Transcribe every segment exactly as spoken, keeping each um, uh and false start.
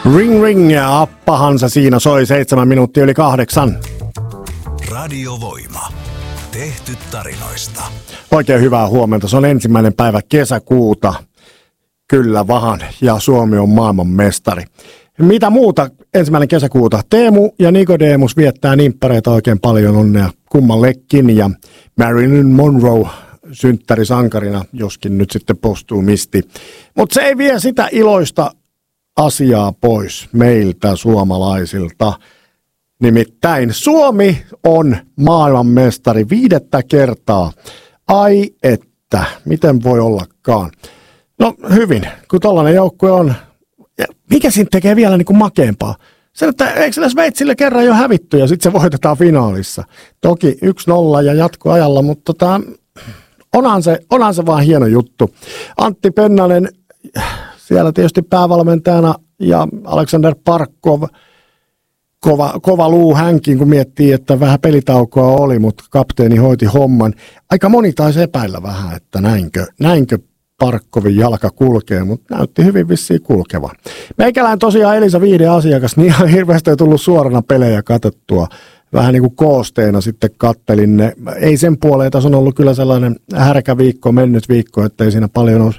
Ring ring ja appahan se siinä soi seitsemän minuuttia yli kahdeksan. Radiovoima. Tehty tarinoista. Oikein hyvää huomenta. Se on ensimmäinen päivä kesäkuuta. Kyllä vaan. Ja Suomi on maailman mestari. Mitä muuta ensimmäinen kesäkuuta? Teemu ja Nikodemus viettää nimppareita oikein paljon, onnea kummallekin. Ja Marilyn Monroe synttärisankarina, joskin nyt sitten postuumisti. Mutta se ei vie sitä iloista asiaa pois meiltä suomalaisilta. Nimittäin Suomi on maailmanmestari viidettä kertaa. Ai että, miten voi ollakaan? No hyvin, kun tollainen joukkue on. Ja mikä siinä tekee vielä niin kuin makeampaa? Se, että eikö sillä Sveitsille kerran jo hävitty ja sitten se voitetaan finaalissa. Toki yksi nolla ja jatkoajalla, mutta tota, onhan, se, onhan se vaan hieno juttu. Antti Pennanen siellä tietysti päävalmentajana ja Aleksander Barkov, kova, kova luu hänkin, kun miettii, että vähän pelitaukoa oli, mutta kapteeni hoiti homman. Aika moni taisi epäillä vähän, että näinkö, näinkö Barkovin jalka kulkee, mutta näytti hyvin vissiin kulkeva. Meikälään tosiaan Elisa Viihde asiakas, niin ihan hirveästi ei tullut suorana pelejä katsottua. Vähän niin kuin koosteena sitten kattelin ne. Ei sen puoleen, tässä on ollut kyllä sellainen härkäviikko, mennyt viikko, että ei siinä paljon ole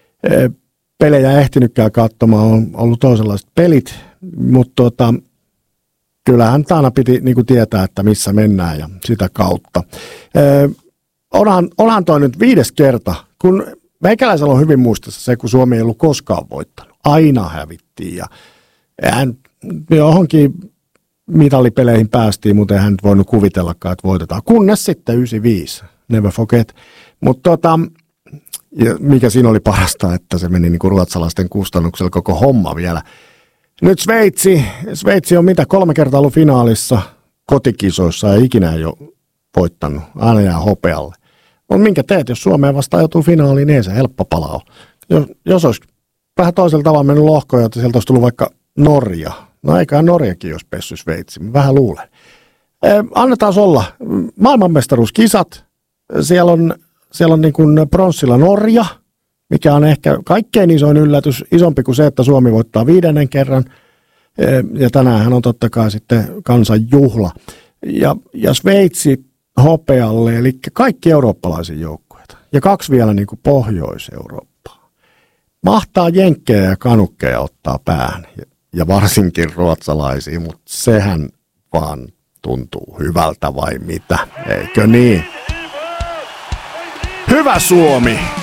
pelejä ehtinytkään katsomaan, on ollut toisenlaiset pelit, mutta tota, kyllähän aina piti niin kuin tietää, että missä mennään ja sitä kautta. Ee, onhan, onhan toi nyt viides kerta, kun meikäläisellä on hyvin muistassa se, kun Suomi ei ollut koskaan voittanut. Aina hävittiin ja hän johonkin mitalipeleihin päästiin, mutta ei hän nyt voinut kuvitellakaan, että voitetaan. Kunnes sitten yhdeksänkymmentäviisi, never forget. Mutta tota, ja mikä siinä oli parasta, että se meni niin kuin ruotsalaisten kustannuksella koko homma vielä. Nyt Sveitsi, Sveitsi on mitä kolme kertaa ollut finaalissa kotikisoissa ja ikinä ei ole voittanut, aina jää hopealle. Mutta minkä teet, jos Suomeen vastaan joutuu finaaliin, niin ei se helppo pala ole. Jos, jos olisi vähän toisella tavalla mennyt lohkoja, että sieltä olisi tullut vaikka Norja. No eiköhän Norjakin jos pessy Sveitsi, vähän luulen. E, annetaan olla. Maailmanmestaruuskisat, siellä on Siellä on niin kuin pronssilla Norja, mikä on ehkä kaikkein isoin yllätys, isompi kuin se, että Suomi voittaa viidennen kerran. Ja tänäänhän on totta kai sitten kansanjuhla. Ja, ja Sveitsi hopealle, eli kaikki eurooppalaisia joukkueita. Ja kaksi vielä niin kuin Pohjois-Eurooppaa. Mahtaa jenkkejä ja kanukkeja ottaa päähän, ja varsinkin ruotsalaisia, mutta sehän vaan tuntuu hyvältä vai mitä, eikö niin? Hyvä Suomi!